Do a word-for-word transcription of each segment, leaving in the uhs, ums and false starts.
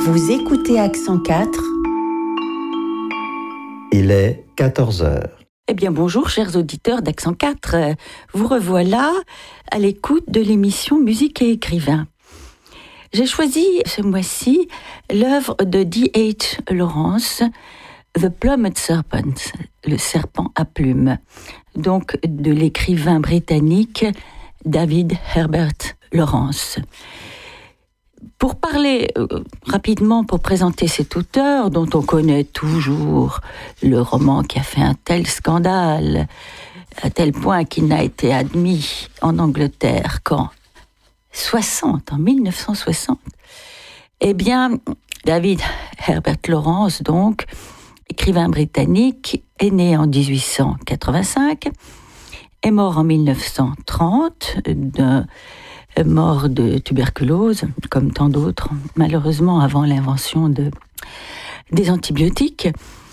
Vous écoutez Accent quatre. Il est quatorze heures. Eh bien bonjour chers auditeurs d'Accent quatre, vous revoilà à l'écoute de l'émission Musique et écrivains. J'ai choisi ce mois-ci l'œuvre de D H Lawrence, The Plumed Serpent, le serpent à plumes, donc de l'écrivain britannique David Herbert Lawrence. Pour parler euh, rapidement, pour présenter cet auteur dont on connaît toujours le roman qui a fait un tel scandale, à tel point qu'il n'a été admis en Angleterre qu'en soixante, en mille neuf cent soixante. Eh bien, David Herbert Lawrence, donc, écrivain britannique, est né en dix-huit cent quatre-vingt-cinq, est mort en mille neuf cent trente, d'un mort de tuberculose, comme tant d'autres, malheureusement avant l'invention de, des antibiotiques,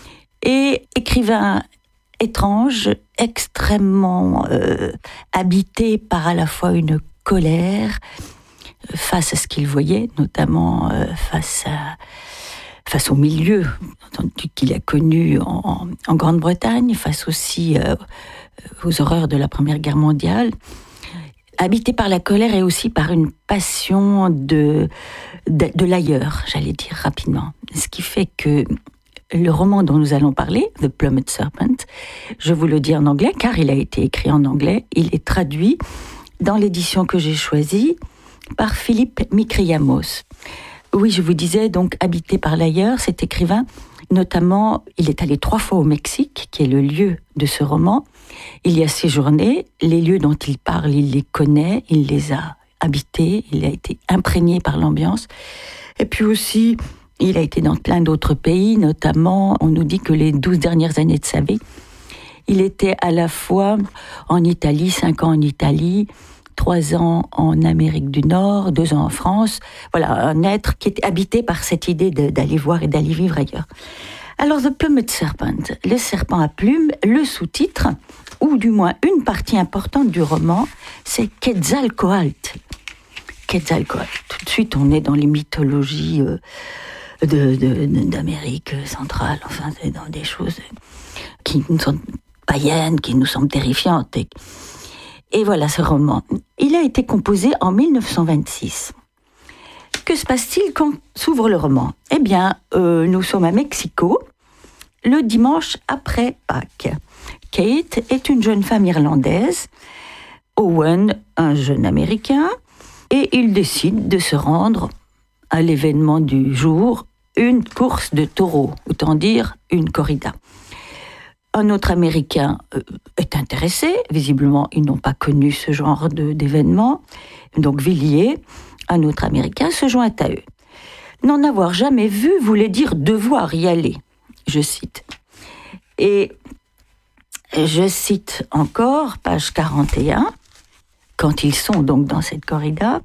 et écrivain étrange, extrêmement euh, habité par à la fois une colère face à ce qu'il voyait, notamment euh, face, à, face au milieu qu'il a connu en, en Grande-Bretagne, face aussi euh, aux horreurs de la Première Guerre mondiale, habité par la colère et aussi par une passion de, de, de l'ailleurs, j'allais dire rapidement. Ce qui fait que le roman dont nous allons parler, The Plumed Serpent, je vous le dis en anglais, car il a été écrit en anglais, il est traduit dans l'édition que j'ai choisie par Philippe Mikriamos. Oui, je vous disais, donc, habité par l'ailleurs, cet écrivain, notamment, il est allé trois fois au Mexique, qui est le lieu de ce roman. Il y a séjourné, les lieux dont il parle, il les connaît, il les a habités, il a été imprégné par l'ambiance. Et puis aussi, il a été dans plein d'autres pays, notamment, on nous dit que les douze dernières années de sa vie, il était à la fois en Italie, cinq ans en Italie, trois ans en Amérique du Nord, deux ans en France. Voilà, un être qui était habité par cette idée de, d'aller voir et d'aller vivre ailleurs. Alors, The Plumed Serpent, le serpent à plumes, le sous-titre, ou du moins une partie importante du roman, c'est Quetzalcoatl. Quetzalcoatl. Tout de suite, on est dans les mythologies euh, de, de, de, d'Amérique centrale, enfin, c'est dans des choses qui nous sont païennes, qui nous semblent terrifiantes. Et, et voilà ce roman. Il a été composé en mille neuf cent vingt-six. Que se passe-t-il quand s'ouvre le roman ? Eh bien, euh, nous sommes à Mexico, le dimanche après Pâques. Kate est une jeune femme irlandaise, Owen, un jeune Américain, et ils décident de se rendre à l'événement du jour, une course de taureaux, autant dire une corrida. Un autre Américain euh, est intéressé, visiblement ils n'ont pas connu ce genre de, d'événement, donc Villiers, un autre Américain, se joint à eux. N'en avoir jamais vu voulait dire devoir y aller, je cite. Et je cite encore, page quarante et un, quand ils sont donc dans cette corrida.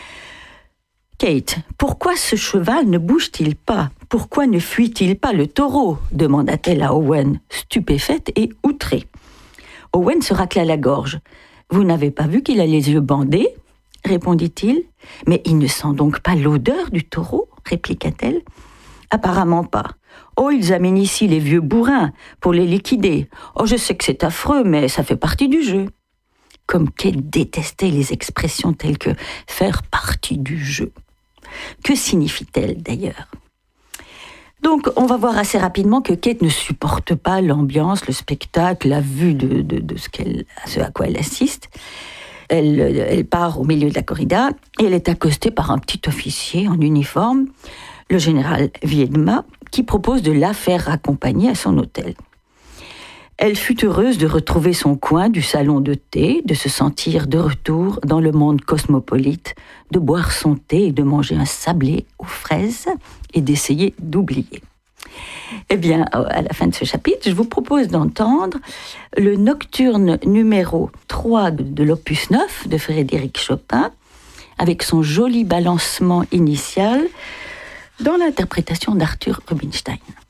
Kate, pourquoi ce cheval ne bouge-t-il pas ? Pourquoi ne fuit-il pas le taureau ? demanda-t-elle à Owen, stupéfaite et outrée. Owen se racla la gorge. Vous n'avez pas vu qu'il a les yeux bandés ? Répondit-il. Mais il ne sent donc pas l'odeur du taureau ? Répliqua-t-elle. Apparemment pas. Oh, ils amènent ici les vieux bourrins pour les liquider. Oh, je sais que c'est affreux, mais ça fait partie du jeu. Comme Kate détestait les expressions telles que « faire partie du jeu ». Que signifie-t-elle d'ailleurs ? Donc, on va voir assez rapidement que Kate ne supporte pas l'ambiance, le spectacle, la vue de, de, de ce, qu'elle, ce à quoi elle assiste. Elle, elle part au milieu de la corrida et elle est accostée par un petit officier en uniforme, le général Viedma, qui propose de la faire accompagner à son hôtel. Elle fut heureuse de retrouver son coin du salon de thé, de se sentir de retour dans le monde cosmopolite, de boire son thé et de manger un sablé aux fraises et d'essayer d'oublier. Eh bien, à la fin de ce chapitre, je vous propose d'entendre le nocturne numéro trois de l'opus neuf de Frédéric Chopin, avec son joli balancement initial dans l'interprétation d'Arthur Rubinstein.